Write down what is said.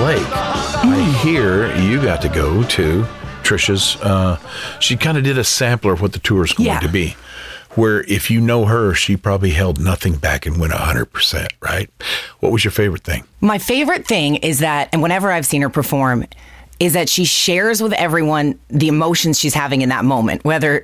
Blake. I hear you got to go to Trisha's. She kind of did a sampler of what the tour is going to be. Where if you know her, she probably held nothing back and went 100%, right? What was your favorite thing? My favorite thing is that, and whenever I've seen her perform, is that she shares with everyone the emotions she's having in that moment, whether